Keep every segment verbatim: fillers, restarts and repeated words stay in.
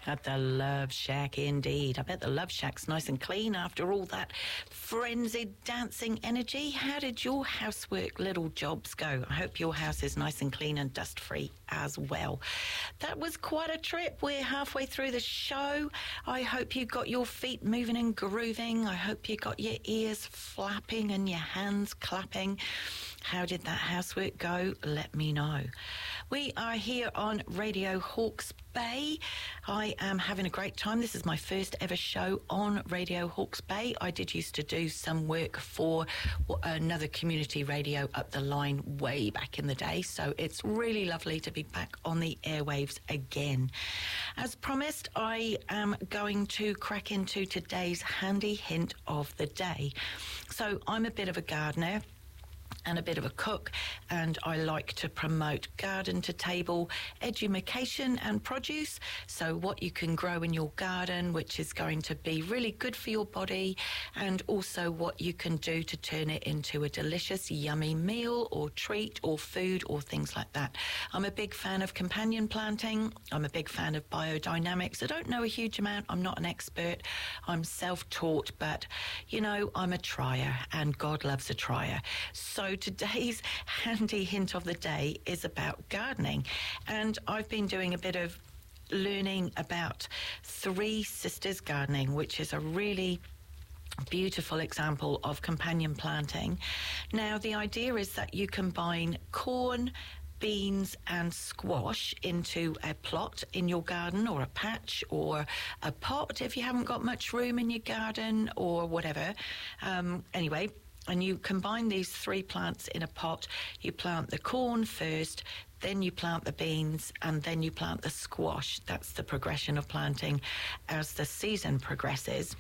At the Love Shack, indeed. I bet the Love Shack's nice and clean after all that frenzied dancing energy. How did your housework little jobs go? I hope your house is nice and clean and dust-free as well. That was quite a trip. We're halfway through the show. I hope you got your feet moving and grooving. I hope you got your ears flapping and your hands clapping. How did that housework go? Let me know. We are here on Radio Hawke's Bay. I am having a great time. This is my first ever show on Radio Hawke's Bay. I did used to do some work for another community radio up the line way back in the day, so it's really lovely to be back on the airwaves again. As promised, I am going to crack into today's handy hint of the day. So I'm a bit of a gardener and a bit of a cook, and I like to promote garden to table education and produce. So what you can grow in your garden, which is going to be really good for your body, and also what you can do to turn it into a delicious, yummy meal or treat or food or things like that. I'm a big fan of companion planting. I'm a big fan of biodynamics. I don't know a huge amount. I'm not an expert. I'm self-taught, but, you know, I'm a trier, and God loves a trier. So today's handy hint of the day is about gardening, and I've been doing a bit of learning about Three Sisters Gardening, which is a really beautiful example of companion planting. Now, the idea is that you combine corn, beans and squash into a plot in your garden, or a patch, or a pot if you haven't got much room in your garden, or whatever. Um, anyway, and you combine these three plants in a pot. You plant the corn first, then you plant the beans, and then you plant the squash. That's the progression of planting as the season progresses.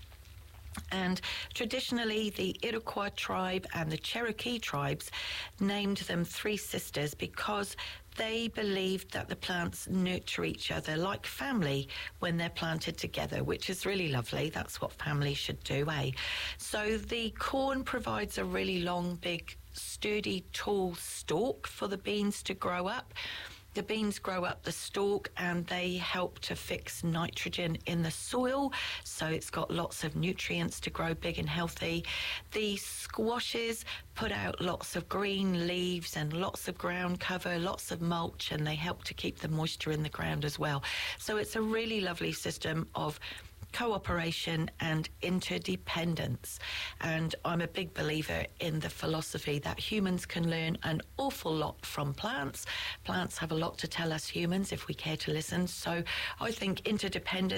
And traditionally, the Iroquois tribe and the Cherokee tribes named them Three Sisters because they believed that the plants nurture each other like family when they're planted together, which is really lovely. That's what family should do, eh? So the corn provides a really long, big, sturdy, tall stalk for the beans to grow up. The beans grow up the stalk, and they help to fix nitrogen in the soil, so it's got lots of nutrients to grow big and healthy. The squashes put out lots of green leaves and lots of ground cover, lots of mulch, and they help to keep the moisture in the ground as well. So it's a really lovely system of cooperation and interdependence. And I'm a big believer in the philosophy that humans can learn an awful lot from plants. Plants have a lot to tell us humans if we care to listen. So I think interdependence